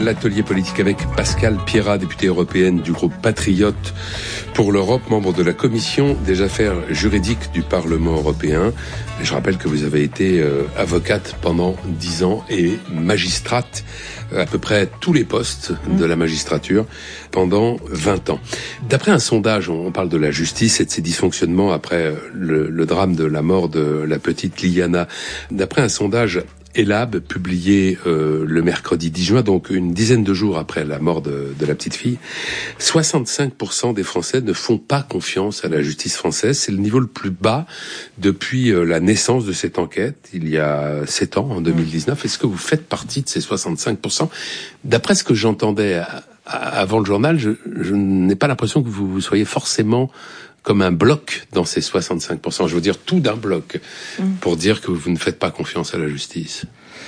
l'atelier politique avec Pascale Pierrat, députée européenne du groupe Patriote pour l'Europe, membre de la commission des affaires juridiques du Parlement européen. Et je rappelle que vous avez été avocate pendant 10 ans et magistrate à peu près tous les postes de la magistrature pendant 20 ans. D'après un sondage, on parle de la justice et de ses dysfonctionnements après le drame de la mort de la petite Liliana. D'après un sondage Elab, publié le mercredi 10 juin, donc une dizaine de jours après la mort de la petite fille, 65% des Français ne font pas confiance à la justice française. C'est le niveau le plus bas depuis la naissance de cette enquête, il y a 7 ans, en 2019. Est-ce que vous faites partie de ces 65%? D'après ce que j'entendais avant le journal, je n'ai pas l'impression que vous soyez forcément comme un bloc dans ces 65%. Je veux dire tout d'un bloc pour dire que vous ne faites pas confiance à la justice.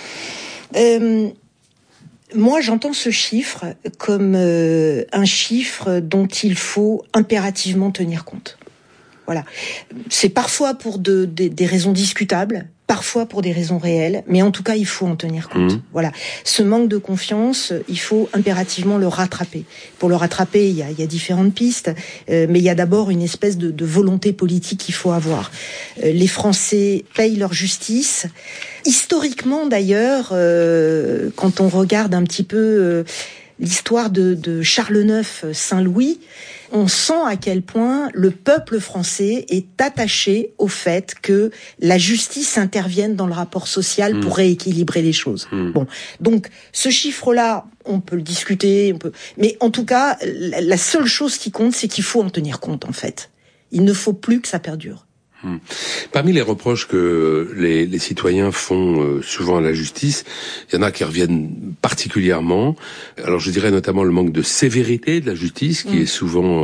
Moi, j'entends ce chiffre comme un chiffre dont il faut impérativement tenir compte. Voilà. C'est parfois pour des raisons discutables, parfois pour des raisons réelles, mais en tout cas, il faut en tenir compte. Voilà. Ce manque de confiance, il faut impérativement le rattraper. Pour le rattraper, il y a différentes pistes, mais il y a d'abord une espèce de volonté politique qu'il faut avoir. Les Français payent leur justice. Historiquement, d'ailleurs, quand on regarde un petit peu l'histoire de Charles IX, Saint-Louis, on sent à quel point le peuple français est attaché au fait que la justice intervienne dans le rapport social pour rééquilibrer les choses. Bon, donc ce chiffre-là, on peut le discuter, mais en tout cas, la seule chose qui compte, c'est qu'il faut en tenir compte, en fait. Il ne faut plus que ça perdure. Parmi les reproches que les citoyens font souvent à la justice, il y en a qui reviennent particulièrement. Alors je dirais notamment le manque de sévérité de la justice qui est souvent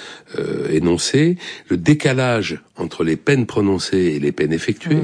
énoncé, le décalage entre les peines prononcées et les peines effectuées,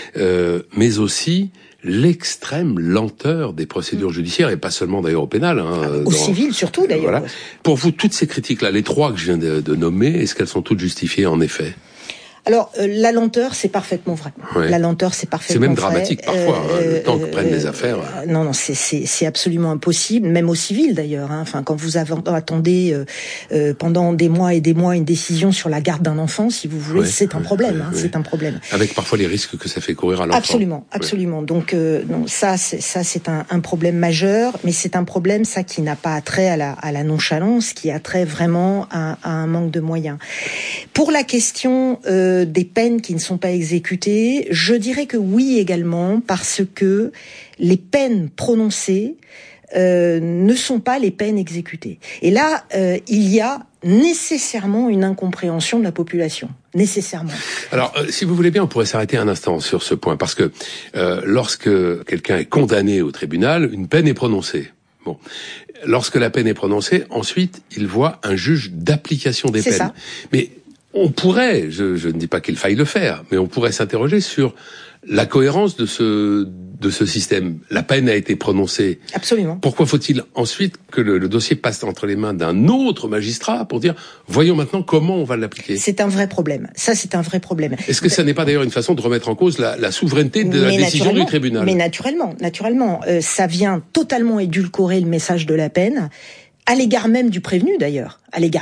mais aussi l'extrême lenteur des procédures judiciaires, et pas seulement d'ailleurs au pénal. Au civil surtout d'ailleurs. Voilà. Pour vous, toutes ces critiques-là, les trois que je viens de nommer, est-ce qu'elles sont toutes justifiées en effet ? Alors, la lenteur, c'est parfaitement vrai. Ouais. La lenteur, c'est parfaitement vrai. C'est même dramatique parfois, le temps que prennent les affaires. Non, c'est absolument impossible, même au civil d'ailleurs. Enfin, quand vous attendez pendant des mois et des mois une décision sur la garde d'un enfant, si vous voulez, c'est un problème. C'est un problème. Avec parfois les risques que ça fait courir à l'enfant. Absolument. Donc, non, ça, c'est un problème majeur, mais c'est un problème ça qui n'a pas trait à la nonchalance, qui a trait vraiment à un manque de moyens. Pour la question des peines qui ne sont pas exécutées, je dirais que oui également, parce que les peines prononcées ne sont pas les peines exécutées. Et là, il y a nécessairement une incompréhension de la population. Nécessairement. Alors, si vous voulez bien, on pourrait s'arrêter un instant sur ce point, parce que lorsque quelqu'un est condamné au tribunal, une peine est prononcée. Bon. Lorsque la peine est prononcée, ensuite, il voit un juge d'application des peines. Ça. Mais on pourrait, je ne dis pas qu'il faille le faire, mais on pourrait s'interroger sur la cohérence de ce système. La peine a été prononcée. Absolument. Pourquoi faut-il ensuite que le dossier passe entre les mains d'un autre magistrat pour dire voyons maintenant comment on va l'appliquer? C'est un vrai problème. Ça, c'est un vrai problème. Est-ce que ça n'est pas d'ailleurs une façon de remettre en cause la souveraineté de la décision du tribunal? Mais naturellement. Ça vient totalement édulcorer le message de la peine. À l'égard même du prévenu d'ailleurs,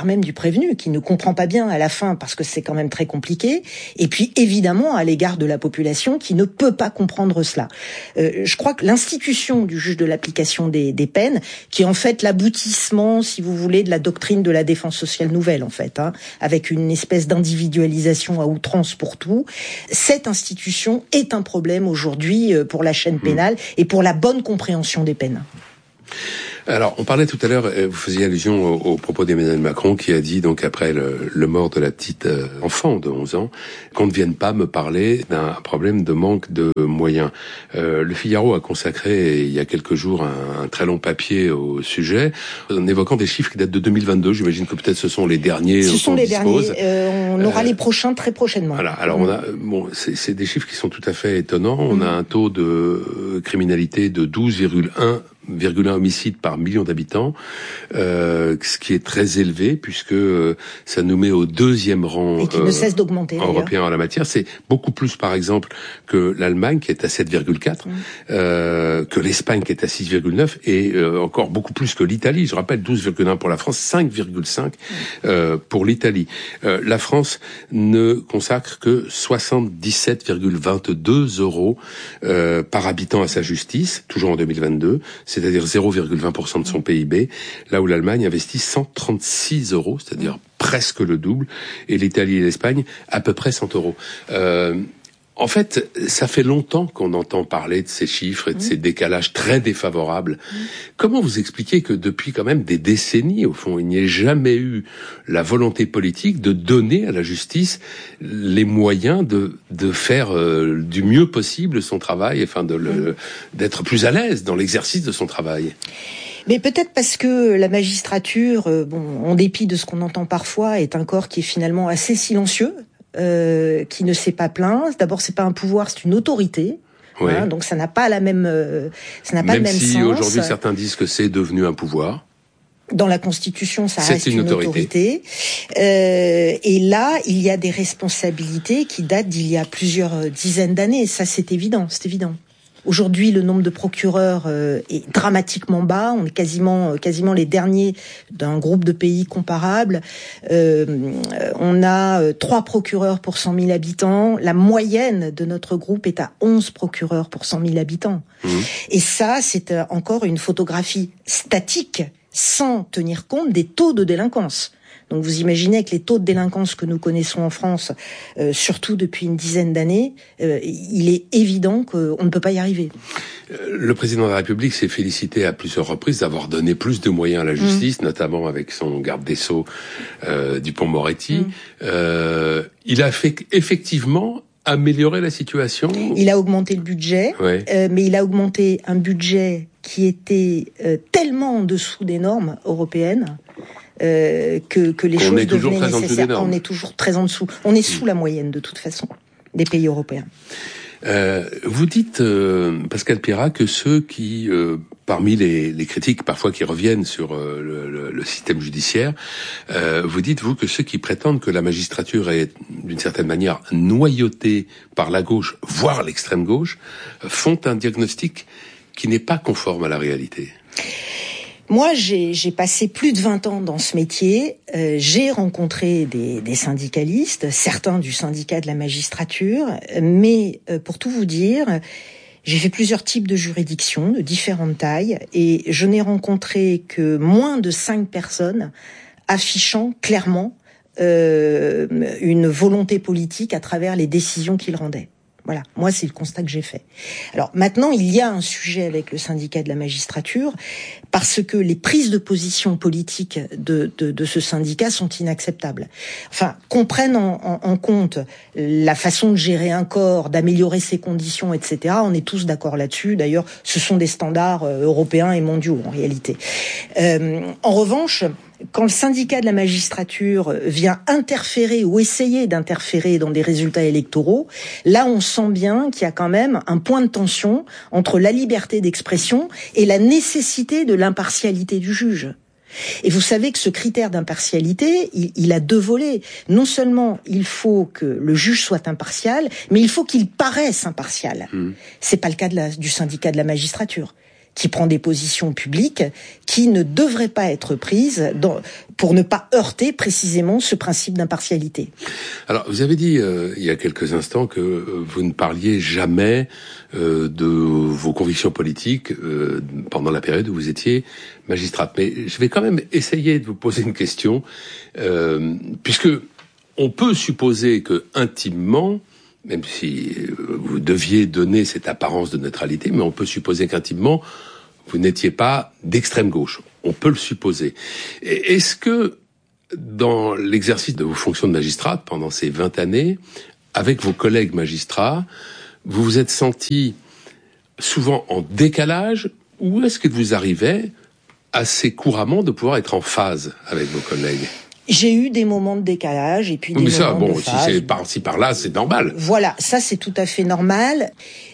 qui ne comprend pas bien à la fin parce que c'est quand même très compliqué, et puis évidemment à l'égard de la population qui ne peut pas comprendre cela. Je crois que l'institution du juge de l'application des peines, qui est en fait l'aboutissement, si vous voulez, de la doctrine de la défense sociale nouvelle en fait, avec une espèce d'individualisation à outrance pour tout, cette institution est un problème aujourd'hui pour la chaîne pénale et pour la bonne compréhension des peines. Alors, on parlait tout à l'heure, vous faisiez allusion au propos d'Emmanuel Macron qui a dit, donc après le mort de la petite enfant de 11 ans, qu'on ne vienne pas me parler d'un problème de manque de moyens. Le Figaro a consacré il y a quelques jours un très long papier au sujet, en évoquant des chiffres qui datent de 2022. J'imagine que peut-être ce sont les derniers. Ce sont les derniers. On aura les prochains très prochainement. Voilà. Alors c'est des chiffres qui sont tout à fait étonnants. On a un taux de criminalité de 12,1 1,1 homicide par million d'habitants, ce qui est très élevé puisque ça nous met au 2e rang et qui ne cesse d'augmenter, européen en la matière. C'est beaucoup plus, par exemple, que l'Allemagne qui est à 7,4, que l'Espagne qui est à 6,9 et encore beaucoup plus que l'Italie. Je rappelle 12,1 pour la France, 5,5 pour l'Italie. La France ne consacre que 77,22 euros par habitant à sa justice, toujours en 2022, c'est-à-dire 0,20% de son PIB, là où l'Allemagne investit 136 euros, c'est-à-dire presque le double, et l'Italie et l'Espagne à peu près 100 euros. En fait, ça fait longtemps qu'on entend parler de ces chiffres et de ces décalages très défavorables. Comment vous expliquez que depuis quand même des décennies, au fond, il n'y ait jamais eu la volonté politique de donner à la justice les moyens de faire du mieux possible son travail, enfin d'être plus à l'aise dans l'exercice de son travail? Mais peut-être parce que la magistrature, en dépit de ce qu'on entend parfois, est un corps qui est finalement assez silencieux. Qui ne s'est pas plaint. D'abord, c'est pas un pouvoir, c'est une autorité. Oui. Hein, donc ça n'a pas le même sens. Même si aujourd'hui certains disent que c'est devenu un pouvoir. Dans la Constitution, ça reste une autorité. Et là, il y a des responsabilités qui datent d'il y a plusieurs dizaines d'années. Ça, c'est évident. Aujourd'hui, le nombre de procureurs est dramatiquement bas. On est quasiment les derniers d'un groupe de pays comparables. On a 3 procureurs pour 100 000 habitants. La moyenne de notre groupe est à 11 procureurs pour 100 000 habitants. Et ça, c'est encore une photographie statique, sans tenir compte des taux de délinquance. Donc vous imaginez que les taux de délinquance que nous connaissons en France, surtout depuis une dizaine d'années, il est évident qu'on ne peut pas y arriver. Le président de la République s'est félicité à plusieurs reprises d'avoir donné plus de moyens à la justice, notamment avec son garde des Sceaux, Dupond-Moretti. Il a fait effectivement améliorer la situation. Il a augmenté le budget, mais il a augmenté un budget qui était tellement en dessous des normes européennes. Que les choses devenaient nécessaires. On est toujours très en dessous. On est sous la moyenne de toute façon des pays européens. Vous dites, Pascal Pierrat, que ceux qui, parmi les critiques parfois qui reviennent sur le système judiciaire, vous dites, vous, que ceux qui prétendent que la magistrature est d'une certaine manière noyautée par la gauche, voire l'extrême gauche, font un diagnostic qui n'est pas conforme à la réalité. Moi, j'ai passé plus de 20 ans dans ce métier. J'ai rencontré des syndicalistes, certains du syndicat de la magistrature, mais pour tout vous dire, j'ai fait plusieurs types de juridictions, de différentes tailles, et je n'ai rencontré que moins de 5 personnes affichant clairement une volonté politique à travers les décisions qu'ils rendaient. Voilà, moi c'est le constat que j'ai fait. Alors maintenant, il y a un sujet avec le syndicat de la magistrature parce que les prises de position politiques de ce syndicat sont inacceptables. Enfin, qu'on prenne en compte la façon de gérer un corps, d'améliorer ses conditions, etc. On est tous d'accord là-dessus. D'ailleurs, ce sont des standards européens et mondiaux en réalité. En revanche, quand le syndicat de la magistrature vient interférer ou essayer d'interférer dans des résultats électoraux, là on sent bien qu'il y a quand même un point de tension entre la liberté d'expression et la nécessité de l'impartialité du juge. Et vous savez que ce critère d'impartialité, il a 2 volets. Non seulement il faut que le juge soit impartial, mais il faut qu'il paraisse impartial. C'est pas le cas du syndicat de la magistrature, qui prend des positions publiques qui ne devraient pas être prises pour ne pas heurter précisément ce principe d'impartialité. Alors, vous avez dit il y a quelques instants que vous ne parliez jamais de vos convictions politiques pendant la période où vous étiez magistrate. Mais je vais quand même essayer de vous poser une question, puisque on peut supposer que intimement, même si vous deviez donner cette apparence de neutralité, mais on peut supposer qu'intimement, vous n'étiez pas d'extrême gauche. On peut le supposer. Est-ce que, dans l'exercice de vos fonctions de magistrat, pendant ces 20 années, avec vos collègues magistrats, vous vous êtes senti souvent en décalage, ou est-ce que vous arrivez assez couramment de pouvoir être en phase avec vos collègues ? J'ai eu des moments de décalage et puis des moments de phase. Si c'est par-ci par-là, c'est normal. Voilà, ça c'est tout à fait normal.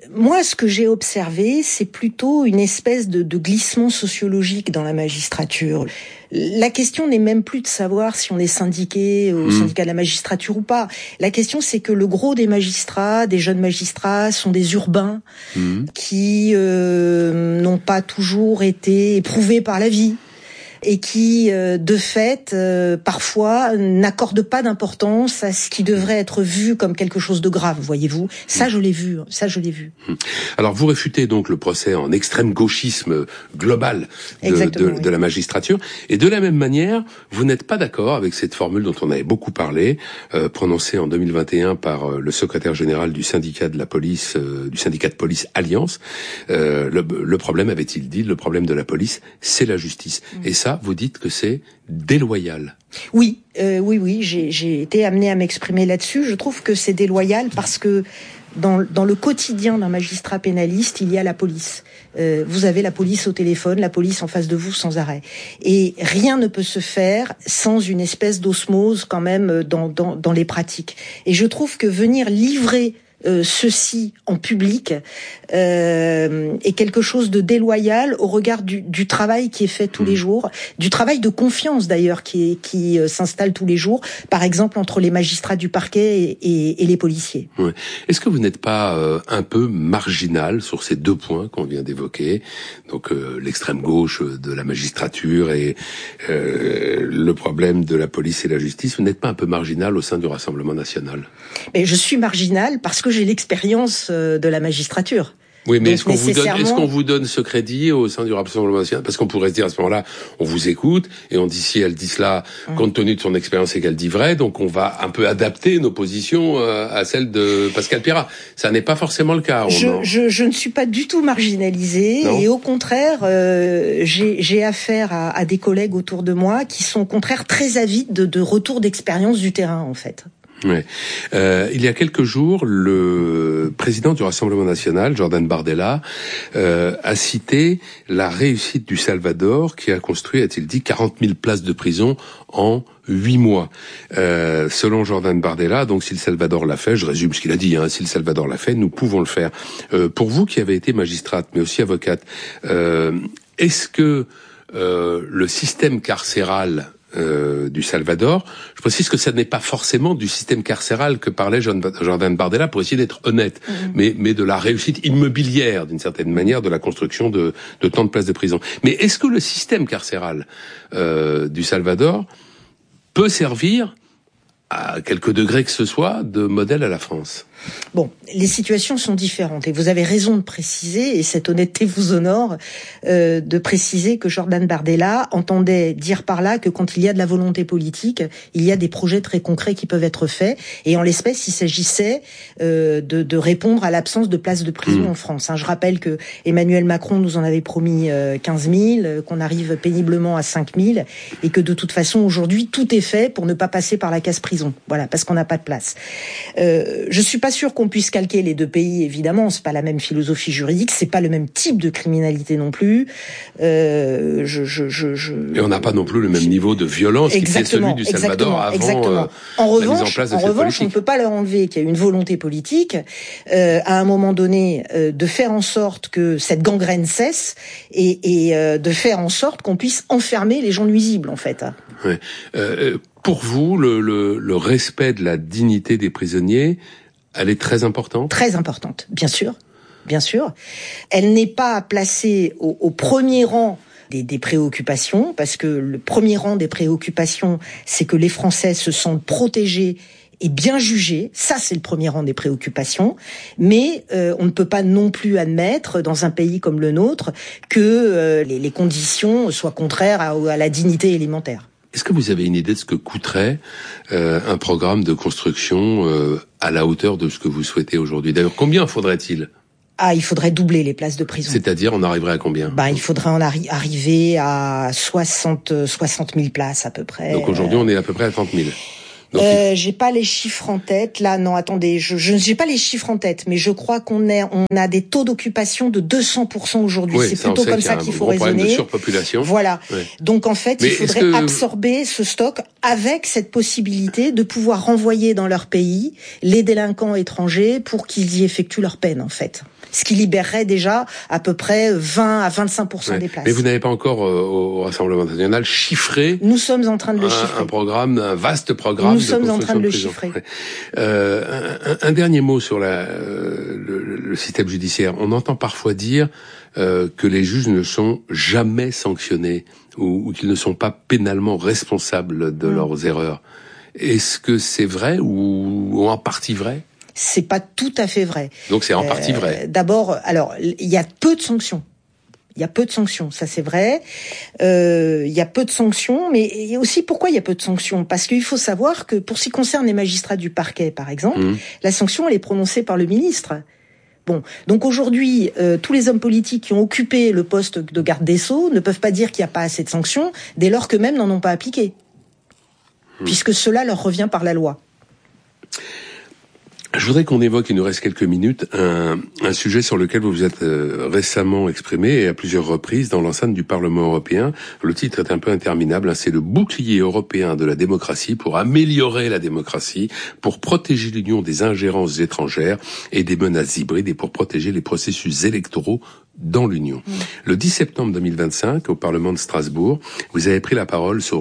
Moi, ce que j'ai observé, c'est plutôt une espèce de glissement sociologique dans la magistrature. La question n'est même plus de savoir si on est syndiqué au syndicat de la magistrature ou pas. La question, c'est que le gros des magistrats, des jeunes magistrats, sont des urbains qui n'ont pas toujours été éprouvés par la vie et qui, de fait, parfois n'accordent pas d'importance à ce qui devrait être vu comme quelque chose de grave, voyez-vous. Ça, je l'ai vu. Alors, vous réfutez donc le procès en extrême gauchisme global de la magistrature. Et de la même manière, vous n'êtes pas d'accord avec cette formule dont on avait beaucoup parlé, prononcée en 2021 par le secrétaire général du syndicat de la police, du syndicat de police Alliance. Le problème, avait-il dit, le problème de la police, c'est la justice. Et ça, vous dites que c'est déloyal. Oui, j'ai été amenée à m'exprimer là-dessus. Je trouve que c'est déloyal parce que dans le quotidien d'un magistrat pénaliste, il y a la police. Vous avez la police au téléphone, la police en face de vous sans arrêt. Et rien ne peut se faire sans une espèce d'osmose quand même dans les pratiques. Et je trouve que venir livrer ceci en public est quelque chose de déloyal au regard du travail qui est fait tous les jours, du travail de confiance d'ailleurs qui s'installe tous les jours, par exemple entre les magistrats du parquet et les policiers. Ouais. Est-ce que vous n'êtes pas un peu marginal sur ces deux points qu'on vient d'évoquer, donc l'extrême gauche de la magistrature et le problème de la police et la justice? Vous n'êtes pas un peu marginal au sein du Rassemblement national? Mais je suis marginal parce que j'ai l'expérience de la magistrature. Oui, mais est-ce qu'on vous donne ce crédit au sein du Rassemblement national? Parce qu'on pourrait se dire à ce moment-là, on vous écoute et on dit si elle dit cela compte tenu de son expérience et qu'elle dit vrai, donc on va un peu adapter nos positions à celles de Pascal Pierrat. Ça n'est pas forcément le cas. Je ne suis pas du tout marginalisée et au contraire, j'ai affaire à des collègues autour de moi qui sont au contraire très avides de retour d'expérience du terrain en fait. Ouais. Il y a quelques jours, le président du Rassemblement national, Jordan Bardella, a cité la réussite du Salvador, qui a construit, a-t-il dit, 40 000 places de prison en 8 mois. Selon Jordan Bardella, donc si le Salvador l'a fait, je résume ce qu'il a dit, si le Salvador l'a fait, nous pouvons le faire. Pour vous qui avez été magistrate, mais aussi avocate, est-ce que le système carcéral du Salvador, je précise que ça n'est pas forcément du système carcéral que parlait Jordan Bardella, pour essayer d'être honnête, mais de la réussite immobilière, d'une certaine manière, de la construction de tant de places de prison. Mais est-ce que le système carcéral du Salvador peut servir, à quelque degré que ce soit, de modèle à la France? Bon, les situations sont différentes et vous avez raison de préciser, et cette honnêteté vous honore, de préciser que Jordan Bardella entendait dire par là que quand il y a de la volonté politique, il y a des projets très concrets qui peuvent être faits, et en l'espèce, il s'agissait de répondre à l'absence de places de prison en France. Je rappelle que Emmanuel Macron nous en avait promis 15 000, qu'on arrive péniblement à 5 000, et que de toute façon, aujourd'hui, tout est fait pour ne pas passer par la case prison. Voilà, parce qu'on n'a pas de place. Je suis pas sûr qu'on puisse calquer les deux pays, évidemment. C'est pas la même philosophie juridique, c'est pas le même type de criminalité non plus. Et on n'a pas non plus le même niveau de violence qui était celui du Salvador avant la mise en place de cette politique. On ne peut pas leur enlever qu'il y a une volonté politique, à un moment donné, de faire en sorte que cette gangrène cesse et de faire en sorte qu'on puisse enfermer les gens nuisibles, en fait. Ouais. Pour vous, le respect de la dignité des prisonniers, elle est très importante? Très importante, bien sûr. Bien sûr. Elle n'est pas placée au premier rang des préoccupations, parce que le premier rang des préoccupations, c'est que les Français se sentent protégés et bien jugés. Ça, c'est le premier rang des préoccupations. Mais on ne peut pas non plus admettre, dans un pays comme le nôtre, que les conditions soient contraires à la dignité élémentaire. Est-ce que vous avez une idée de ce que coûterait un programme de construction à la hauteur de ce que vous souhaitez aujourd'hui? D'ailleurs, combien faudrait-il? Il faudrait doubler les places de prison. C'est-à-dire, on arriverait à combien? Il faudrait arriver à 60 000 places à peu près. Donc aujourd'hui, on est à peu près à 30 000. J'ai pas les chiffres en tête. Là, non, attendez, je n'ai pas les chiffres en tête, mais je crois qu'on a des taux d'occupation de 200% aujourd'hui. Oui, c'est plutôt comme ça qu'il faut raisonner. Problème de surpopulation. Voilà. Ouais. Donc en fait, il faudrait absorber ce stock avec cette possibilité de pouvoir renvoyer dans leur pays les délinquants étrangers pour qu'ils y effectuent leur peine, en fait. Ce qui libérerait déjà à peu près 20 à 25% des places. Mais vous n'avez pas encore au Rassemblement national chiffré. Nous sommes en train de le chiffrer. Un vaste programme. Nous sommes en train de le chiffrer. Un dernier mot sur le système judiciaire. On entend parfois dire que les juges ne sont jamais sanctionnés ou qu'ils ne sont pas pénalement responsables de leurs erreurs. Est-ce que c'est vrai ou en partie vrai? C'est pas tout à fait vrai. Donc c'est en partie vrai. D'abord, alors il y a peu de sanctions. Il y a peu de sanctions, ça c'est vrai. Il y a peu de sanctions, mais aussi pourquoi il y a peu de sanctions? Parce qu'il faut savoir que pour ce qui concerne les magistrats du parquet, par exemple, la sanction elle est prononcée par le ministre. Bon, donc aujourd'hui, tous les hommes politiques qui ont occupé le poste de garde des Sceaux ne peuvent pas dire qu'il n'y a pas assez de sanctions, dès lors qu'eux-mêmes n'en ont pas appliqué, puisque cela leur revient par la loi. Je voudrais qu'on évoque, il nous reste quelques minutes, un sujet sur lequel vous vous êtes récemment exprimé et à plusieurs reprises dans l'enceinte du Parlement européen. Le titre est un peu interminable, c'est le bouclier européen de la démocratie pour améliorer la démocratie, pour protéger l'Union des ingérences étrangères et des menaces hybrides et pour protéger les processus électoraux dans l'Union. Le 10 septembre 2025, au Parlement de Strasbourg, vous avez pris la parole sur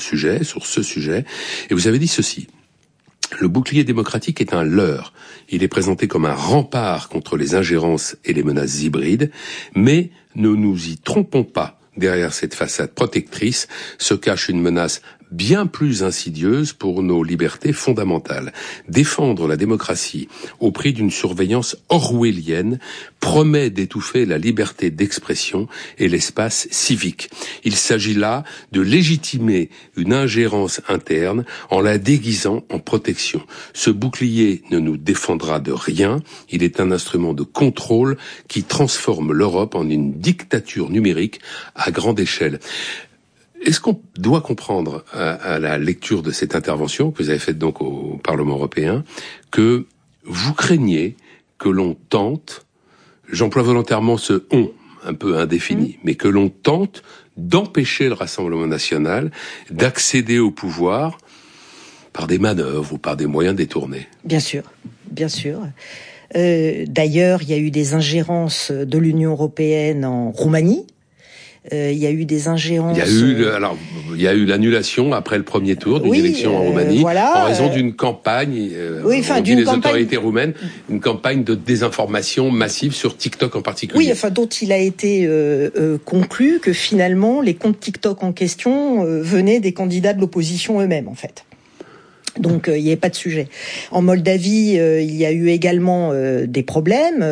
ce sujet, et vous avez dit ceci. Le bouclier démocratique est un leurre. Il est présenté comme un rempart contre les ingérences et les menaces hybrides, mais ne nous y trompons pas. Derrière cette façade protectrice se cache une menace bien plus insidieuse pour nos libertés fondamentales. Défendre la démocratie au prix d'une surveillance orwellienne promet d'étouffer la liberté d'expression et l'espace civique. Il s'agit là de légitimer une ingérence interne en la déguisant en protection. Ce bouclier ne nous défendra de rien. Il est un instrument de contrôle qui transforme l'Europe en une dictature numérique à grande échelle. Est-ce qu'on doit comprendre à la lecture de cette intervention que vous avez faite donc au Parlement européen que vous craignez que l'on tente, j'emploie volontairement ce « on » un peu indéfini, mais que l'on tente d'empêcher le Rassemblement national d'accéder au pouvoir par des manœuvres ou par des moyens détournés? Bien sûr, bien sûr. D'ailleurs, il y a eu des ingérences de l'Union européenne en Roumanie. Il y a eu des ingérences. Il y a eu l'annulation après le premier tour d'une élection en Roumanie en raison d'une campagne. Les autorités roumaines, une campagne de désinformation massive sur TikTok en particulier. Oui, dont il a été conclu que finalement les comptes TikTok en question venaient des candidats de l'opposition eux-mêmes, en fait. Donc il n'y avait pas de sujet. En Moldavie, il y a eu également des problèmes.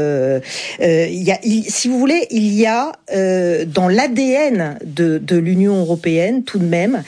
Si vous voulez, il y a dans l'ADN de l'Union européenne tout de même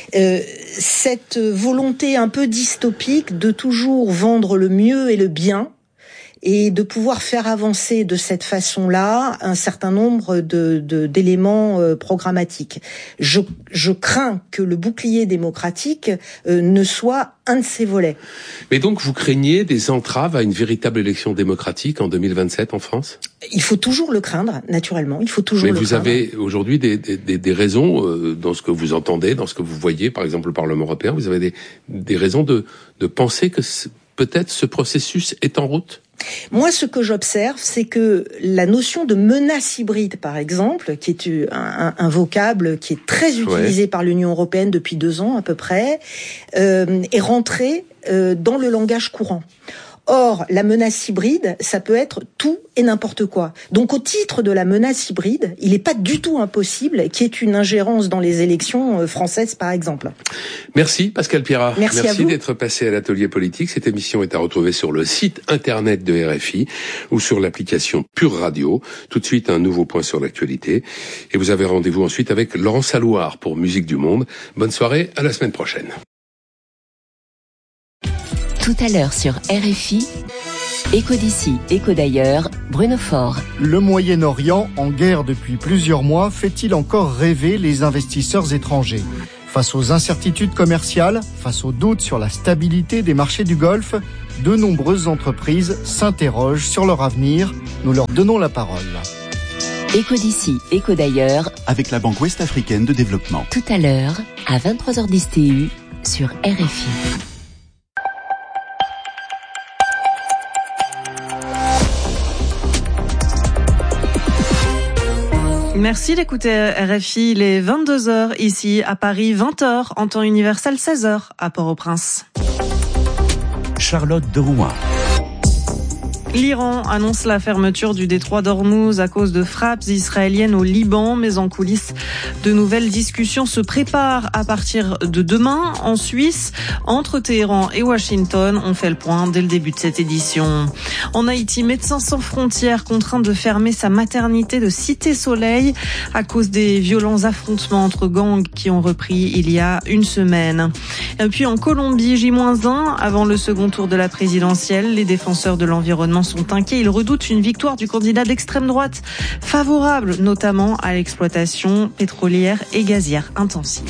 cette volonté un peu dystopique de toujours vendre le mieux et le bien, et de pouvoir faire avancer de cette façon-là un certain nombre d'éléments programmatiques. Je crains que le bouclier démocratique ne soit un de ces volets. Mais donc vous craignez des entraves à une véritable élection démocratique en 2027 en France ? Il faut toujours le craindre, naturellement. Il faut toujours le craindre. Mais vous avez aujourd'hui des raisons dans ce que vous entendez, dans ce que vous voyez, par exemple le Parlement européen. Vous avez des raisons de penser que peut-être ce processus est en route ? Moi, ce que j'observe, c'est que la notion de menace hybride, par exemple, qui est un vocable qui est très utilisé par l'Union européenne depuis 2 ans à peu près, est rentrée dans le langage courant. Or, la menace hybride, ça peut être tout et n'importe quoi. Donc, au titre de la menace hybride, il n'est pas du tout impossible qu'il y ait une ingérence dans les élections françaises, par exemple. Merci, Pascale Pierrat. Merci d'être passé à l'Atelier Politique. Cette émission est à retrouver sur le site internet de RFI ou sur l'application Pure Radio. Tout de suite, un nouveau point sur l'actualité. Et vous avez rendez-vous ensuite avec Laurent Salouard pour Musique du Monde. Bonne soirée, à la semaine prochaine. Tout à l'heure sur RFI, Écho d'ici, écho d'ailleurs, Bruno Faure. Le Moyen-Orient, en guerre depuis plusieurs mois, fait-il encore rêver les investisseurs étrangers ? Face aux incertitudes commerciales, face aux doutes sur la stabilité des marchés du Golfe, de nombreuses entreprises s'interrogent sur leur avenir. Nous leur donnons la parole. Écho d'ici, écho d'ailleurs, avec la Banque Ouest-Africaine de Développement. Tout à l'heure, à 23h10 TU, sur RFI. Merci d'écouter RFI, il est 22h ici à Paris, 20h en temps universel, 16h à Port-au-Prince. Charlotte de Rouen. L'Iran annonce la fermeture du détroit d'Ormuz à cause de frappes israéliennes au Liban, mais en coulisses, de nouvelles discussions se préparent à partir de demain en Suisse. Entre Téhéran et Washington, on fait le point dès le début de cette édition. En Haïti, Médecins sans frontières contraint de fermer sa maternité de Cité-Soleil à cause des violents affrontements entre gangs qui ont repris il y a une semaine. Et puis en Colombie, J-1 avant le second tour de la présidentielle, les défenseurs de l'environnement sont inquiets. Ils redoutent une victoire du candidat d'extrême droite, favorable notamment à l'exploitation pétrolière et gazière intensive.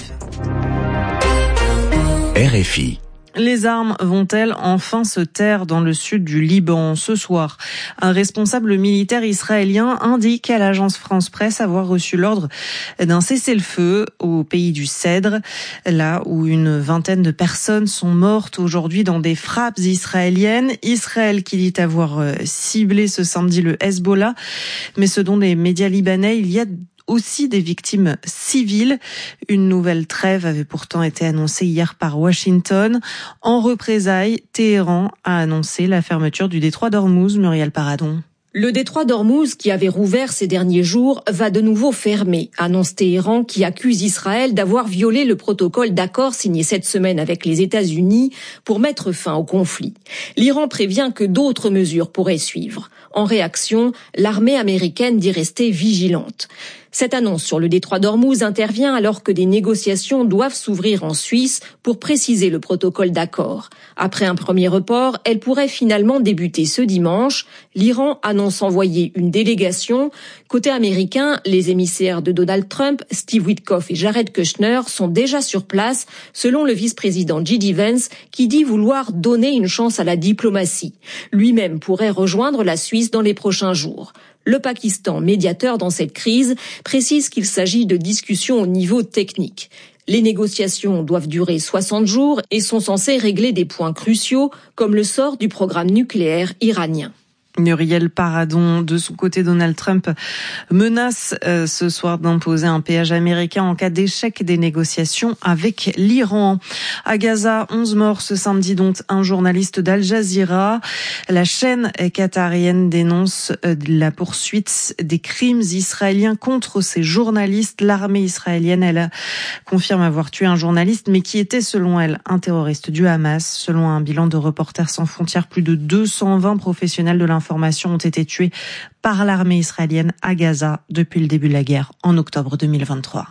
RFI. Les armes vont-elles enfin se taire dans le sud du Liban? Ce soir, un responsable militaire israélien indique à l'agence France Presse avoir reçu l'ordre d'un cessez-le-feu au pays du Cèdre, là où une vingtaine de personnes sont mortes aujourd'hui dans des frappes israéliennes. Israël qui dit avoir ciblé ce samedi le Hezbollah, mais selon les médias libanais, il y a aussi des victimes civiles. Une nouvelle trêve avait pourtant été annoncée hier par Washington. En représailles, Téhéran a annoncé la fermeture du détroit d'Ormuz. Muriel Paradon. Le détroit d'Ormuz, qui avait rouvert ces derniers jours, va de nouveau fermer, annonce Téhéran, qui accuse Israël d'avoir violé le protocole d'accord signé cette semaine avec les États-Unis pour mettre fin au conflit. L'Iran prévient que d'autres mesures pourraient suivre. En réaction, l'armée américaine dit rester vigilante. Cette annonce sur le détroit d'Ormuz intervient alors que des négociations doivent s'ouvrir en Suisse pour préciser le protocole d'accord. Après un premier report, elle pourrait finalement débuter ce dimanche. L'Iran annonce envoyer une délégation. Côté américain, les émissaires de Donald Trump, Steve Witkoff et Jared Kushner, sont déjà sur place, selon le vice-président J.D. Vance, qui dit vouloir donner une chance à la diplomatie. Lui-même pourrait rejoindre la Suisse dans les prochains jours. Le Pakistan, médiateur dans cette crise, précise qu'il s'agit de discussions au niveau technique. Les négociations doivent durer 60 jours et sont censées régler des points cruciaux, comme le sort du programme nucléaire iranien. Muriel Paradon, de son côté, Donald Trump menace ce soir d'imposer un péage américain en cas d'échec des négociations avec l'Iran. À Gaza, 11 morts ce samedi, dont un journaliste d'Al Jazeera. La chaîne qatarienne dénonce la poursuite des crimes israéliens contre ces journalistes. L'armée israélienne, elle, confirme avoir tué un journaliste, mais qui était, selon elle, un terroriste du Hamas. Selon un bilan de Reporters sans frontières, plus de 220 professionnels de l'information ont été tués par l'armée israélienne à Gaza depuis le début de la guerre en octobre 2023.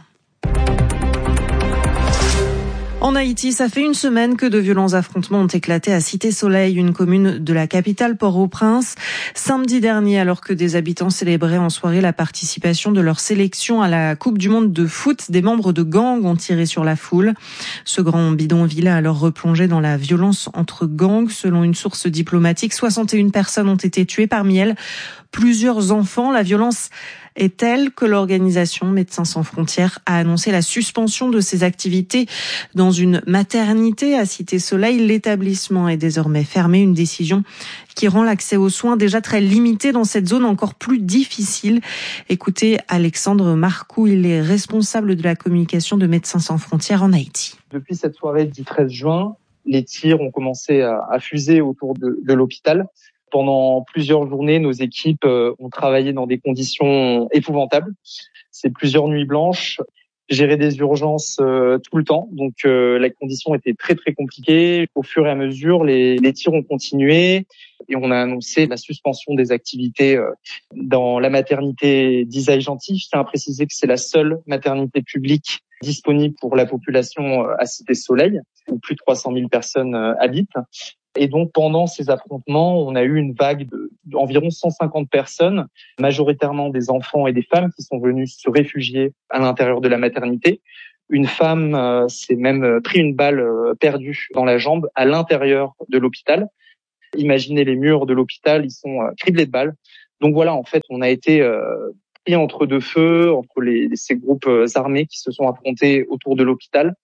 En Haïti, ça fait une semaine que de violents affrontements ont éclaté à Cité-Soleil, une commune de la capitale Port-au-Prince. Samedi dernier, alors que des habitants célébraient en soirée la participation de leur sélection à la Coupe du Monde de foot, des membres de gangs ont tiré sur la foule. Ce grand bidonville a alors replongé dans la violence entre gangs. Selon une source diplomatique, 61 personnes ont été tuées, parmi elles plusieurs enfants. La violence est telle que l'organisation Médecins sans frontières a annoncé la suspension de ses activités dans une maternité à Cité-Soleil. L'établissement est désormais fermé, une décision qui rend l'accès aux soins déjà très limité dans cette zone encore plus difficile. Écoutez Alexandre Marcoux, il est responsable de la communication de Médecins sans frontières en Haïti. Depuis cette soirée du 13 juin, les tirs ont commencé à fuser autour de l'hôpital. Pendant plusieurs journées, nos équipes ont travaillé dans des conditions épouvantables. C'est plusieurs nuits blanches, gérer des urgences tout le temps. Donc la condition était très très compliquée. Au fur et à mesure, les tirs ont continué et on a annoncé la suspension des activités dans la maternité d'Isaïe-Gentil. Je tiens à préciser que c'est la seule maternité publique disponible pour la population à Cité-Soleil, où plus de 300 000 personnes habitent. Et donc, pendant ces affrontements, on a eu une vague d'environ 150 personnes, majoritairement des enfants et des femmes qui sont venus se réfugier à l'intérieur de la maternité. Une femme s'est même pris une balle perdue dans la jambe à l'intérieur de l'hôpital. Imaginez les murs de l'hôpital, ils sont criblés de balles. Donc voilà, en fait, on a été pris entre deux feux, entre ces groupes armés qui se sont affrontés autour de l'hôpital.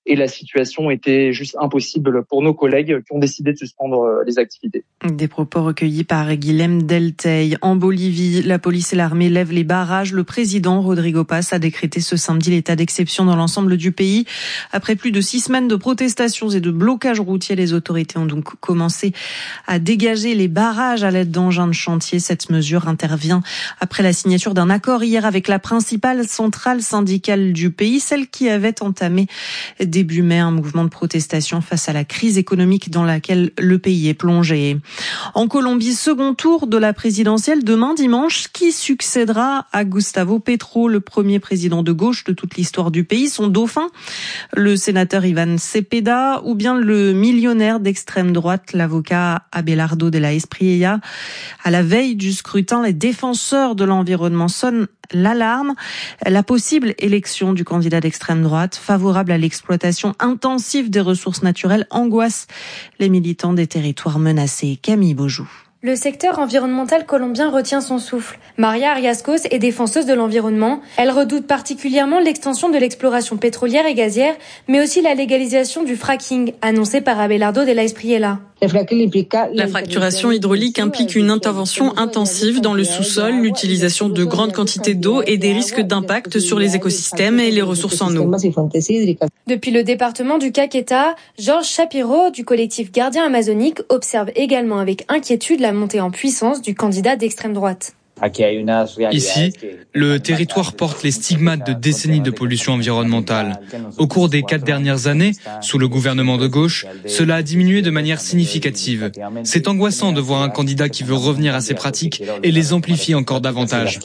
et la situation était juste impossible pour nos collègues qui ont décidé de suspendre les activités. Des propos recueillis par Guilhem Delteil. En Bolivie, la police et l'armée lèvent les barrages. Le président Rodrigo Paz a décrété ce samedi l'état d'exception dans l'ensemble du pays. Après plus de 6 semaines de protestations et de blocages routiers, les autorités ont donc commencé à dégager les barrages à l'aide d'engins de chantier. Cette mesure intervient après la signature d'un accord hier avec la principale centrale syndicale du pays, celle qui avait entamé début mai un mouvement de protestation face à la crise économique dans laquelle le pays est plongé. En Colombie, second tour de la présidentielle demain dimanche. Qui succédera à Gustavo Petro, le premier président de gauche de toute l'histoire du pays, son dauphin, le sénateur Iván Cepeda, ou bien le millionnaire d'extrême droite, l'avocat Abelardo de la Espriella. À la veille du scrutin, les défenseurs de l'environnement sonnent l'alarme. La possible élection du candidat d'extrême droite, favorable à l'exploitation intensive des ressources naturelles, angoisse les militants des territoires menacés. Camille Beaujou. Le secteur environnemental colombien retient son souffle. Maria Ariascos est défenseuse de l'environnement. Elle redoute particulièrement l'extension de l'exploration pétrolière et gazière, mais aussi la légalisation du fracking, annoncée par Abelardo de la Espriella. La fracturation hydraulique implique une intervention intensive dans le sous-sol, l'utilisation de grandes quantités d'eau et des risques d'impact sur les écosystèmes et les ressources en eau. Depuis le département du Caquetá, Georges Shapiro du collectif Gardien Amazonique observe également avec inquiétude la montée en puissance du candidat d'extrême droite. Ici, le territoire porte les stigmates de décennies de pollution environnementale. Au cours des 4 dernières années, sous le gouvernement de gauche, cela a diminué de manière significative. C'est angoissant de voir un candidat qui veut revenir à ces pratiques et les amplifier encore davantage.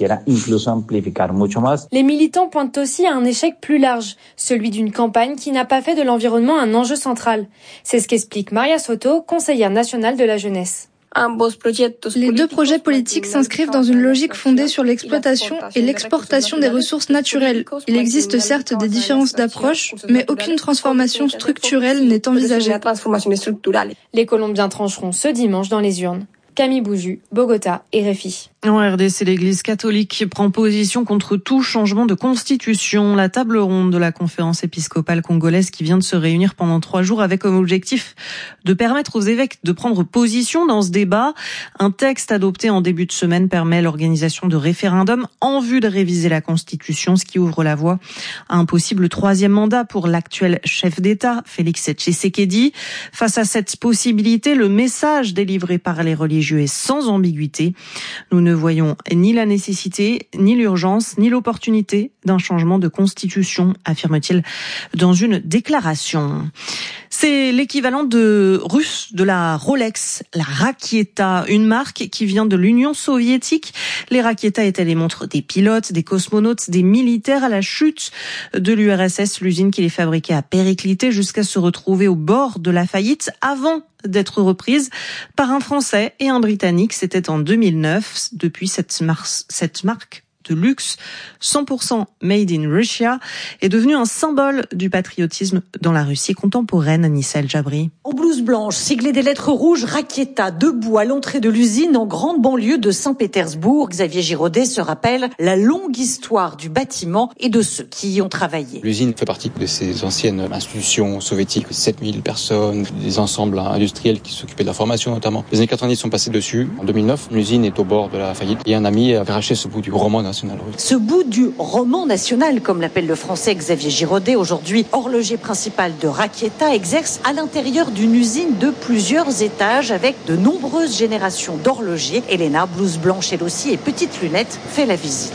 Les militants pointent aussi à un échec plus large, celui d'une campagne qui n'a pas fait de l'environnement un enjeu central. C'est ce qu'explique Maria Soto, conseillère nationale de la jeunesse. Les 2 projets politiques s'inscrivent dans une logique fondée sur l'exploitation et l'exportation des ressources naturelles. Il existe certes des différences d'approche, mais aucune transformation structurelle n'est envisagée. Les Colombiens trancheront ce dimanche dans les urnes. Camille Beaujou, Bogota, RFI. En RDC, l'Église catholique prend position contre tout changement de constitution. La table ronde de la conférence épiscopale congolaise qui vient de se réunir pendant 3 jours avec comme objectif de permettre aux évêques de prendre position dans ce débat. Un texte adopté en début de semaine permet l'organisation de référendums en vue de réviser la constitution, ce qui ouvre la voie à un possible 3e mandat pour l'actuel chef d'État, Félix Tshisekedi. Face à cette possibilité, le message délivré par les religieux est sans ambiguïté. Nous ne voyons ni la nécessité, ni l'urgence, ni l'opportunité d'un changement de constitution, affirme-t-il dans une déclaration. C'est l'équivalent russe de la Rolex, la Rakieta, une marque qui vient de l'Union soviétique. Les Rakieta étaient les montres des pilotes, des cosmonautes, des militaires. À la chute de l'URSS, l'usine qui les fabriquait a périclité jusqu'à se retrouver au bord de la faillite avant d'être reprise par un Français et un Britannique. C'était en 2009. Depuis, cette marque de luxe 100% made in Russia est devenue un symbole du patriotisme dans la Russie contemporaine. Anissa El Jabri. En blouse blanche, siglée des lettres rouges, Rakieta, debout à l'entrée de l'usine en grande banlieue de Saint-Pétersbourg, Xavier Giraudet se rappelle la longue histoire du bâtiment et de ceux qui y ont travaillé. L'usine fait partie de ces anciennes institutions soviétiques, 7000 personnes, des ensembles industriels qui s'occupaient de la formation notamment. Les années 90 sont passés dessus. En 2009, l'usine est au bord de la faillite et un ami a arraché ce bout du roman national. Ce bout du roman national, comme l'appelle le français Xavier Giraudet, aujourd'hui horloger principal de Rakieta, exerce à l'intérieur d'une usine de plusieurs étages avec de nombreuses générations d'horlogers. Elena, blouse blanche elle aussi et petites lunettes, fait la visite.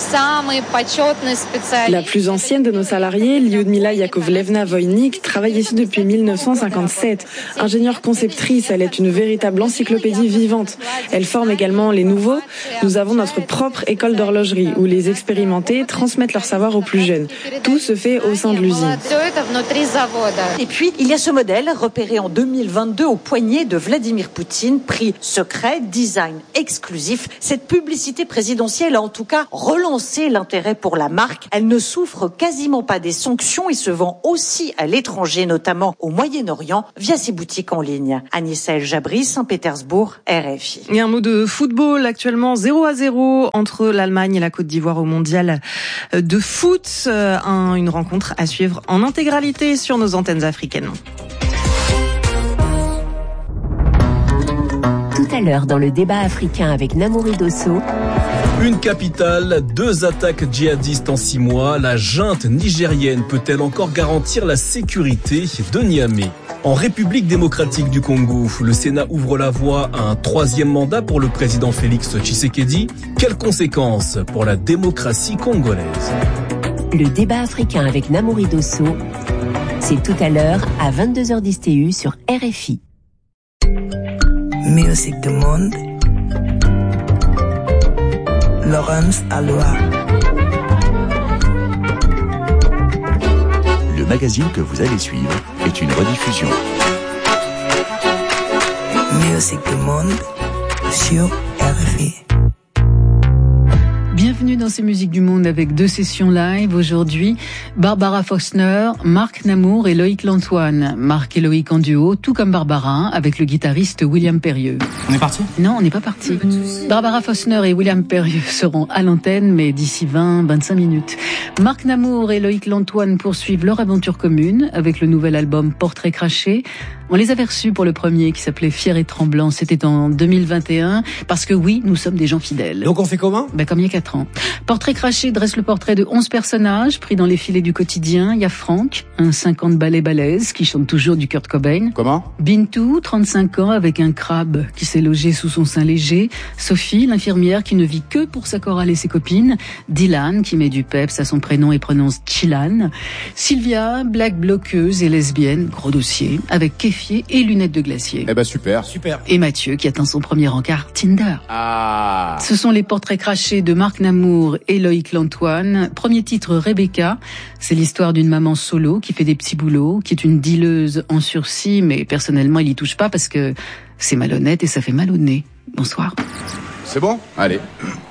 La plus ancienne de nos salariés, Lyudmila Yakovlevna-Voynik, travaille ici depuis 1957. Ingénieure conceptrice, elle est une véritable encyclopédie vivante. Elle forme également les nouveaux. Nous avons notre propre école d'horlogerie où les expérimentés transmettent leur savoir aux plus jeunes. Tout se fait au sein de l'usine. Et puis, il y a ce modèle repéré en 2022 au poignet de Vladimir Poutine, prix secret, design exclusif. Cette publicité présidentielle a en tout cas relancé l'intérêt pour la marque. Elle ne souffre quasiment pas des sanctions et se vend aussi à l'étranger, notamment au Moyen-Orient, via ses boutiques en ligne. Anissa El Jabri, Saint-Pétersbourg, RFI. Et un mot de football, actuellement 0-0 entre l'Allemagne gagné la Côte d'Ivoire au mondial de foot. Une rencontre à suivre en intégralité sur nos antennes africaines. Tout à l'heure dans le débat africain avec Namouri Dosso. Une capitale, 2 attaques djihadistes en 6 mois. La junte nigérienne peut-elle encore garantir la sécurité de Niamey ? En République démocratique du Congo, le Sénat ouvre la voie à un 3e mandat pour le président Félix Tshisekedi. Quelles conséquences pour la démocratie congolaise ? Le débat africain avec Namouri Dosso, c'est tout à l'heure à 22h10 TU sur RFI. Musique du monde. Laurence Aloha. Le magazine que vous allez suivre est une rediffusion. Musique du monde sur RFI. Bienvenue dans ces musiques du monde avec 2 sessions live aujourd'hui. Barbara Faulkner, Marc Namour et Loïc Lantoine. Marc et Loïc en duo, tout comme Barbara, avec le guitariste William Perrieux. On est parti ? Non, on n'est pas parti. Barbara Faulkner et William Perrieux seront à l'antenne, mais d'ici 20-25 minutes. Marc Namour et Loïc Lantoine poursuivent leur aventure commune avec le nouvel album Portrait craché. On les avait reçus pour le premier qui s'appelait Fier et tremblant. C'était en 2021. Parce que oui, nous sommes des gens fidèles. Donc on fait comment ? Comme il y a 4 ans. Portrait craché dresse le portrait de 11 personnages pris dans les filets du quotidien. Il y a Franck, un 50 balais balèze qui chante toujours du Kurt Cobain. Comment ? Bintou, 35 ans avec un crabe qui s'est logé sous son sein léger. Sophie, l'infirmière qui ne vit que pour sa chorale et ses copines. Dylan qui met du peps à son prénom et prononce Chilan. Sylvia, black bloqueuse et lesbienne, gros dossier, avec kéfier et lunettes de glacier. Eh ben super. Et Mathieu qui atteint son premier encart Tinder. Ah. Ce sont les portraits crachés de Marc Namour et Loïc Lantoine. Premier titre, Rebecca. C'est l'histoire d'une maman solo qui fait des petits boulots, qui est une dealeuse en sursis, mais personnellement, il y touche pas parce que c'est malhonnête et ça fait mal au nez. Bonsoir. C'est bon ? Allez.